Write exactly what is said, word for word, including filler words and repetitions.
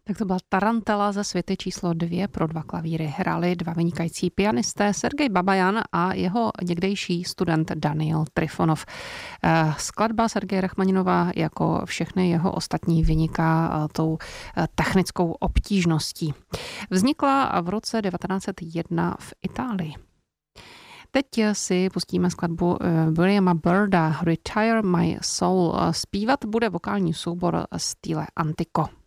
Tak to byla Tarantela ze Světy číslo dvě pro dva klavíry. Hráli dva vynikající pianisté Sergej Babajan a jeho někdejší student Daniel Trifonov. Skladba Sergeje Rachmaninova jako všechny jeho ostatní vyniká tou technickou obtížností. Vznikla v roce devatenáct set jedna v Itálii. Teď si pustíme skladbu Williama Byrda Retire My Soul. Zpívat bude vokální soubor Stile Antico.